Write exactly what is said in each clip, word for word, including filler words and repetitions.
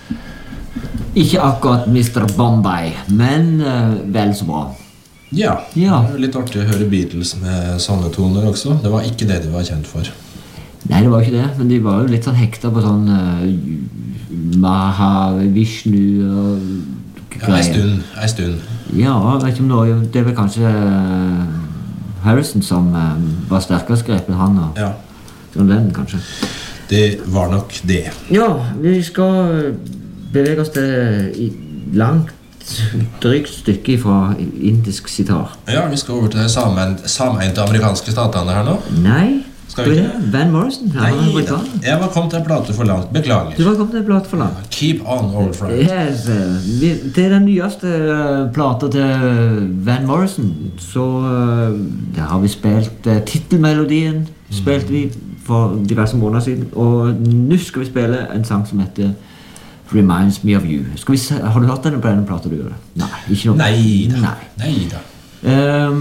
Ikke akkurat mister Bombay, men uh, vel så bra. Ja, Ja. det er litt artig å høre Beatles med sånne toner også. Det var ikke det de var kjent for. Nei, det var ikke det, men de var jo litt sånn hekta på sånn uh, Maha, Vishnu og Ja, en stund, en stund. Ja, jeg vet ikke om noe, det er vel kanskje uh, Harrison som uh, var sterkere skrevet enn han og Ja, John Lennon, kanskje. det var nok det. Ja, vi skal bevege oss til i langt, drygt stykke fra indisk sitar. Ja, vi skal over til de sammen- sameinte amerikanske statene her nå. Nei, Skal skal vi vi ikke? det? Van Morrison? Nei, han er da. amerikaner. Jeg var kommet til en plate for langt. Du Beklager. var kommet til en plate for langt. Keep on, old friend. Yes, eh, vi, til den nyeste uh, plata til Van Morrison, så uh, der har vi spilt uh, titelmelodien, spilte vi for diverse måneder siden, og nå skal vi spille en sang som heter Reminds Me of You. Skal vi se, har du hørt denne på denne plata du gjør det? Nei, ikke noe. Nei da. Nei. Nei da. Um,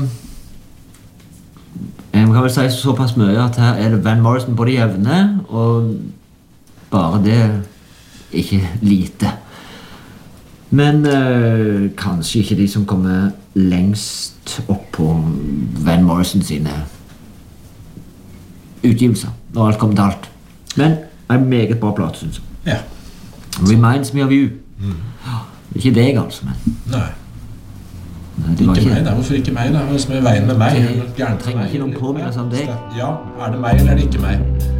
jeg kan vel si såpass mye at her er det Van Morrison på det jevne, og bare det ikke lite. Men uh, kanskje ikke de som kommer lengst opp på Van Morrison sine utgivelser, når alt kommer til alt. Men en meget bra plate, synes jeg. Ja. Reminds Me of You. Mm. Ikke deg, altså, men Nei. nei, det var Ikke ikke meg, da. Hvorfor ikke meg, da? Hva som er i veien med meg? Det- Er det noe gærent med trenger meg, ikke noen eller? påminnelse om deg. Ja, er det meg, eller er det ikke meg?